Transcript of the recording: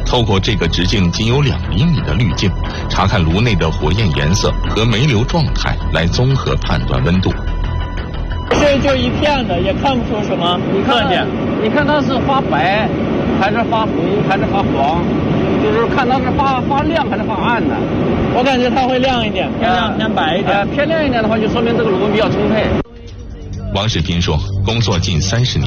透过这个直径仅有2厘米的滤镜，查看炉内的火焰颜色和煤流状态，来综合判断温度。 这就一片的，也看不出什么特点。 你看它是发白，还是发红，还是发黄？就是看它是发亮还是发暗的。 我感觉它会亮一点，偏亮偏白一点。 偏亮一点的话，就说明这个炉温比较充沛。 王世平说，工作近30年。